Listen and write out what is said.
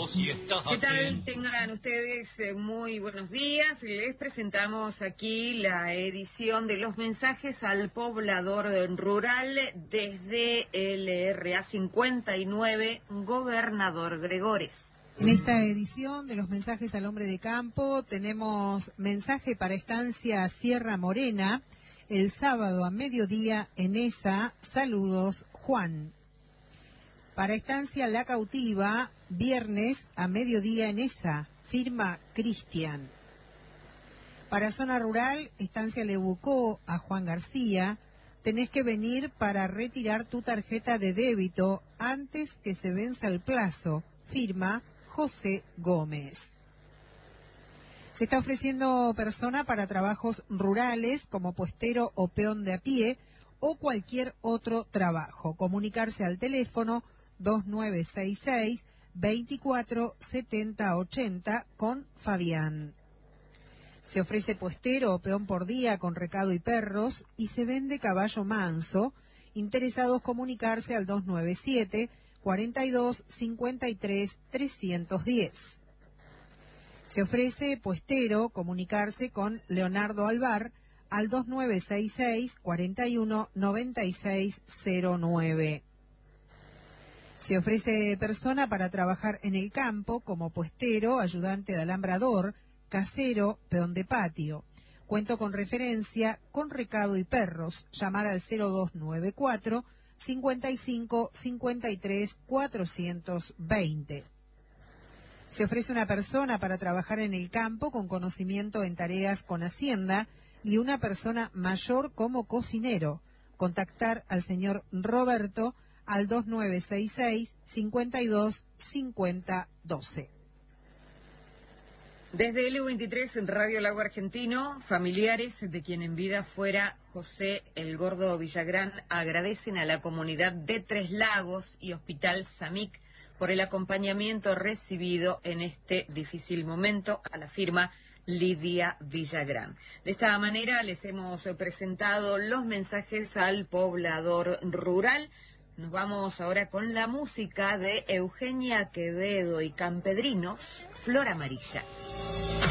si estás ¿Qué tal? atento. Tengan ustedes muy buenos días. Les presentamos aquí la edición de los mensajes al poblador rural desde el RA 59, Gobernador Gregores. En esta edición de los mensajes al hombre de campo tenemos mensaje para Estancia Sierra Morena, el sábado a mediodía en esa, saludos Juan. Para Estancia La Cautiva, viernes a mediodía en esa, firma Cristian. Para Zona Rural, Estancia Lebucó a Juan García, tenés que venir para retirar tu tarjeta de débito antes que se venza el plazo, firma José Gómez. Se está ofreciendo persona para trabajos rurales como puestero o peón de a pie o cualquier otro trabajo. Comunicarse al teléfono 2966 24 70 80 con Fabián. Se ofrece puestero o peón por día con recado y perros y se vende caballo manso. Interesados comunicarse al 297 42 53 310. Se ofrece puestero comunicarse con Leonardo Alvar al 2966 41 96 09. Se ofrece persona para trabajar en el campo como puestero, ayudante de alambrador, casero, peón de patio. Cuento con referencia, con recado y perros. Llamar al 0294 55 53 420. Se ofrece una persona para trabajar en el campo con conocimiento en tareas con Hacienda y una persona mayor como cocinero. Contactar al señor Roberto al 2966 52 50 12. Desde LU23 en Radio Lago Argentino, familiares de quien en vida fuera José el Gordo Villagrán agradecen a la comunidad de Tres Lagos y Hospital Samic por el acompañamiento recibido en este difícil momento a la firma Lidia Villagrán. De esta manera les hemos presentado los mensajes al poblador rural. Nos vamos ahora con la música de Eugenia Quevedo y Campedrinos, Flor Amarilla.